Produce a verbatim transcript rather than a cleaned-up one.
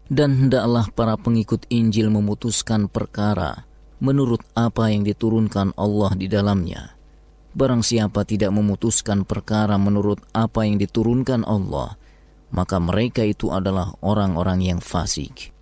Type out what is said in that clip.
Dan hendaklah para pengikut Injil memutuskan perkara menurut apa yang diturunkan Allah di dalamnya. Barang siapa tidak memutuskan perkara menurut apa yang diturunkan Allah, maka mereka itu adalah orang-orang yang fasik.